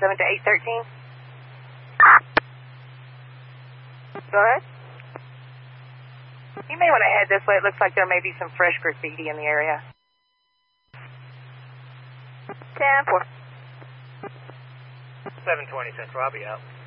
7 to 813. Go ahead. You may want to head this way. It looks like there may be some fresh graffiti in the area. 10-4. 720 Central, I'll be out.